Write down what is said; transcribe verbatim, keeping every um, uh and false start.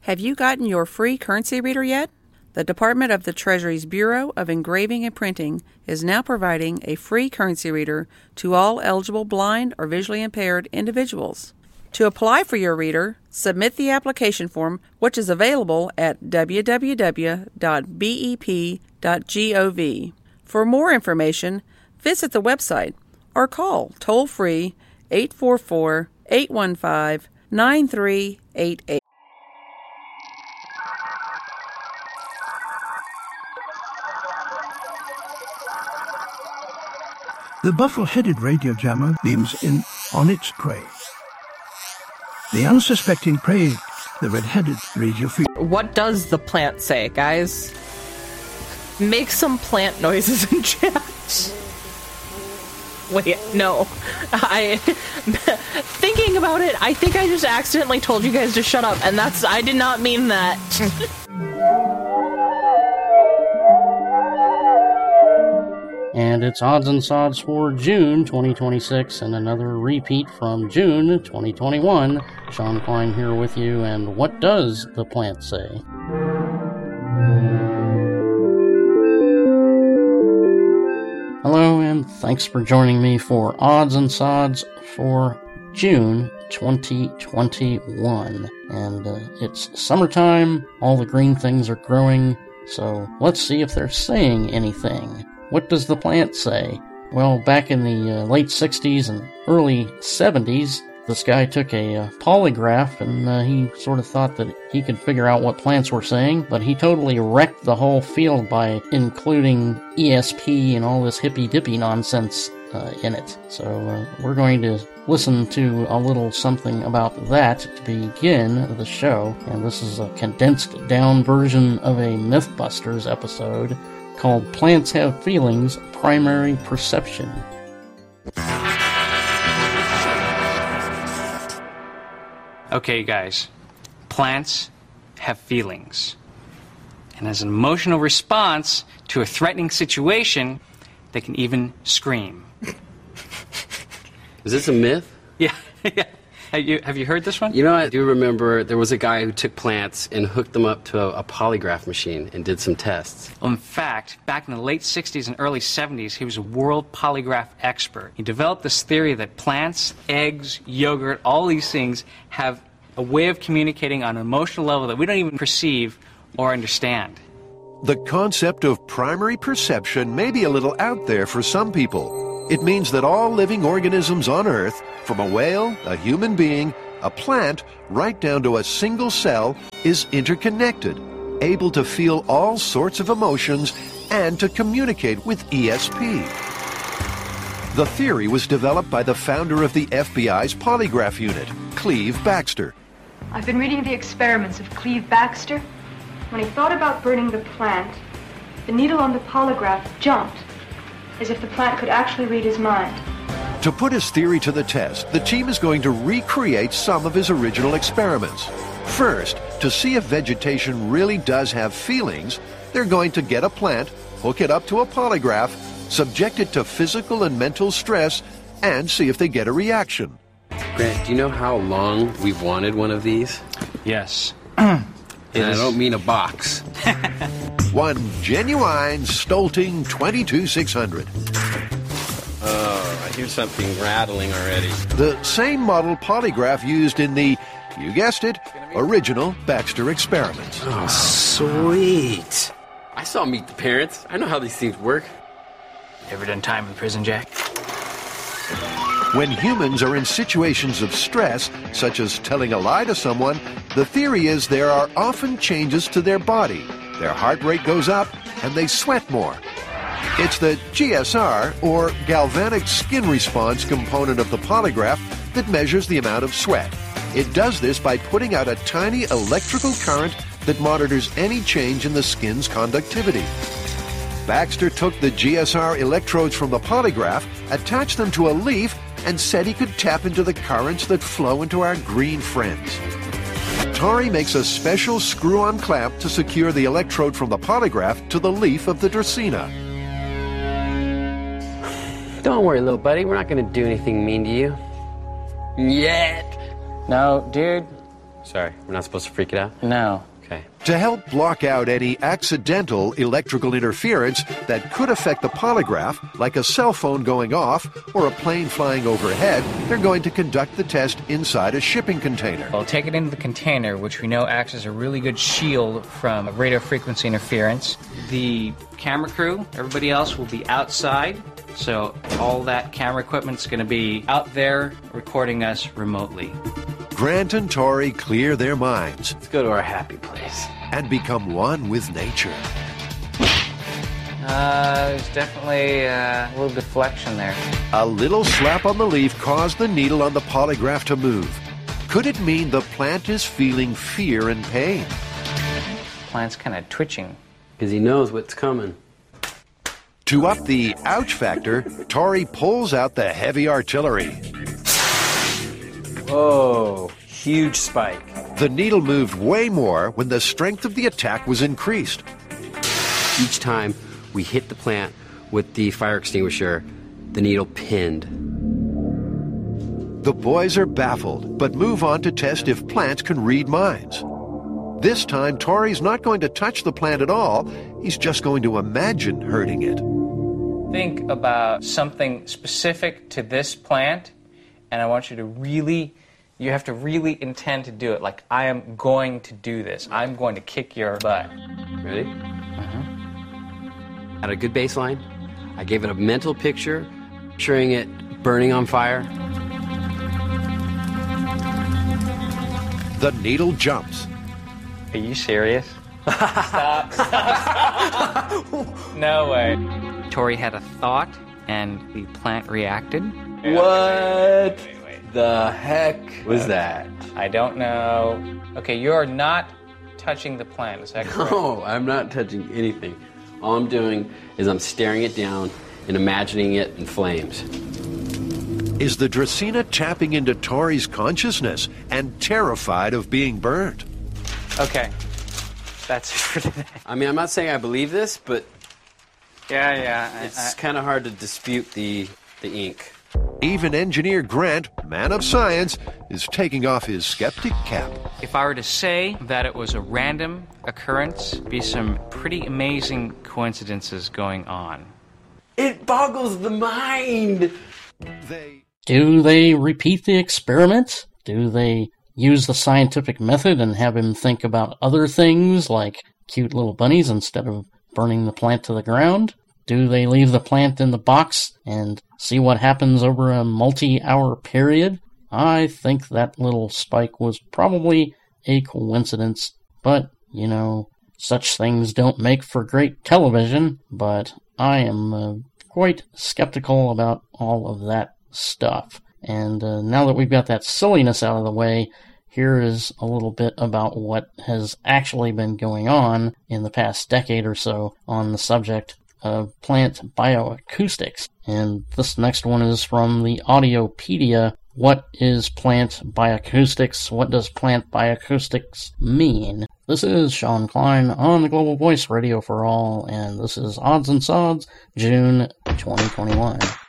Have you gotten your free currency reader yet? The Department of the Treasury's Bureau of Engraving and Printing is now providing a free currency reader to all eligible blind or visually impaired individuals. To apply for your reader, submit the application form, which is available at w w w dot b e p dot gov. For more information, visit the website or call toll-free eight four four, eight one five, nine three eight eight. The buffle-headed radio jammer beams in on its prey. The unsuspecting prey, the red-headed radio feed. What does the plant say, guys? Make some plant noises in chat. Wait, no. I thinking about it, I think I just accidentally told you guys to shut up, and that's I did not mean that. And it's Odds and Sods for June twenty twenty-six, and another repeat from June twenty twenty-one. Sean Klein here with you, and what does the plant say? Hello, and thanks for joining me for Odds and Sods for June twenty twenty-one. And uh, it's summertime, all the green things are growing, so let's see if they're saying anything. What does the plant say? Well, back in the uh, late sixties and early seventies, this guy took a uh, polygraph, and uh, he sort of thought that he could figure out what plants were saying, but he totally wrecked the whole field by including E S P and all this hippy-dippy nonsense uh, in it. So uh, we're going to listen to a little something about that to begin the show, and this is a condensed down version of a Mythbusters episode called Plants Have Feelings, Primary Perception. Okay, guys, plants have feelings. And as an emotional response to a threatening situation, they can even scream. Is this a myth? Yeah, yeah. Have you, have you heard this one? You know, I do remember there was a guy who took plants and hooked them up to a, a polygraph machine and did some tests. Well, in fact, back in the late sixties and early seventies, he was a world polygraph expert. He developed this theory that plants, eggs, yogurt, all these things have a way of communicating on an emotional level that we don't even perceive or understand. The concept of primary perception may be a little out there for some people. It means that all living organisms on Earth, from a whale, a human being, a plant, right down to a single cell, is interconnected, able to feel all sorts of emotions and to communicate with E S P. The theory was developed by the founder of the F B I's polygraph unit, Cleve Backster. I've been reading the experiments of Cleve Backster. When he thought about burning the plant, the needle on the polygraph jumped, as if the plant could actually read his mind. To put his theory to the test, the team is going to recreate some of his original experiments. First, to see if vegetation really does have feelings, they're going to get a plant, hook it up to a polygraph, subject it to physical and mental stress, and see if they get a reaction. Grant, do you know how long we've wanted one of these? Yes. And I don't mean a box. One genuine Stolting twenty-two six hundred. Oh, I hear something rattling already. The same model polygraph used in the, you guessed it, original Baxter experiments. Oh, sweet. I saw Meet the Parents. I know how these things work. Ever done time in prison, Jack? When humans are in situations of stress, such as telling a lie to someone, the theory is there are often changes to their body. Their heart rate goes up, and they sweat more. It's the G S R, or galvanic skin response component of the polygraph, that measures the amount of sweat. It does this by putting out a tiny electrical current that monitors any change in the skin's conductivity. Baxter took the G S R electrodes from the polygraph, attached them to a leaf, and said he could tap into the currents that flow into our green friends. Tori makes a special screw-on clamp to secure the electrode from the polygraph to the leaf of the Dracaena. Don't worry, little buddy. We're not going to do anything mean to you. Yet. No, dude, Sorry, we're not supposed to freak it out? No. Okay. To help block out any accidental electrical interference that could affect the polygraph, like a cell phone going off or a plane flying overhead, they're going to conduct the test inside a shipping container. We'll take it into the container, which we know acts as a really good shield from radio frequency interference. The camera crew, everybody else, will be outside, so all that camera equipment's going to be out there recording us remotely. Grant and Tori clear their minds. Let's go to our happy place. And become one with nature. Uh, there's definitely uh, a little deflection there. A little slap on the leaf caused the needle on the polygraph to move. Could it mean the plant is feeling fear and pain? Plant's kind of twitching. Because he knows what's coming. To up the ouch factor, Tori pulls out the heavy artillery. Whoa, huge spike. The needle moved way more when the strength of the attack was increased. Each time we hit the plant with the fire extinguisher, the needle pinned. The boys are baffled, but move on to test if plants can read minds. This time, Tori's not going to touch the plant at all. He's just going to imagine hurting it. Think about something specific to this plant, and I want you to really, you have to really intend to do it. Like, I am going to do this. I'm going to kick your butt. Ready? Mm-hmm. Had a good baseline. I gave it a mental picture, picturing it burning on fire. The needle jumps. Are you serious? Stop, stop, stop. No way. Tori had a thought, and the plant reacted. What the heck was that? I don't know. Okay, you're not touching the plant, is that correct? No, I'm not touching anything. All I'm doing is I'm staring it down and imagining it in flames. Is the Dracaena tapping into Tori's consciousness and terrified of being burned? Okay, that's it for today. I mean, I'm not saying I believe this, but yeah, yeah. It's kind of hard to dispute the the ink. Even engineer Grant, man of science, is taking off his skeptic cap. If I were to say that it was a random occurrence, be some pretty amazing coincidences going on. It boggles the mind. They Do they repeat the experiment? Do they use the scientific method and have him think about other things like cute little bunnies instead of burning the plant to the ground? Do they leave the plant in the box and see what happens over a multi-hour period? I think that little spike was probably a coincidence, but, you know, such things don't make for great television, but I am uh, quite skeptical about all of that stuff. And uh, now that we've got that silliness out of the way, here is a little bit about what has actually been going on in the past decade or so on the subject of plant bioacoustics. And this next one is from the Audiopedia. What is plant bioacoustics? What does plant bioacoustics mean? This is Sean Klein on the Global Voice Radio for All, and this is Odds and Sods, June twenty twenty-one.